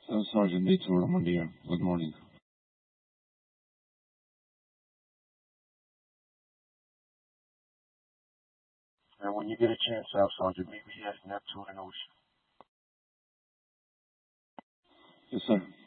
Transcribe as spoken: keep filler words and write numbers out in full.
Staff Sergeant Dito Ramondia. Good morning. And when you get a chance, Staff Sergeant, meet me here at Neptune and Ocean. Yes, sir.